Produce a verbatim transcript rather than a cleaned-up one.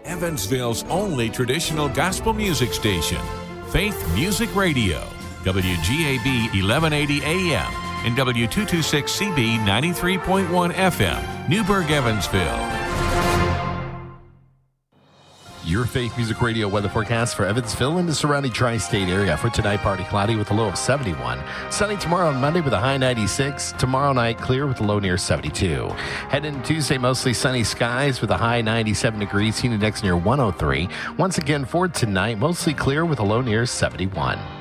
Evansville's only traditional gospel music station, Faith Music Radio, W G A B eleven eighty A M and W two twenty-six C B ninety-three point one F M, Newburgh, Evansville. Your Faith Music Radio weather forecast for Evansville and the surrounding tri-state area. For tonight, partly cloudy with a low of seventy-one. Sunny tomorrow and Monday with a high ninety-six. Tomorrow night, clear with a low near seventy-two. Heading into Tuesday, mostly sunny skies with a high ninety-seven degrees. Heat index near one oh three. Once again, for tonight, mostly clear with a low near seventy-one.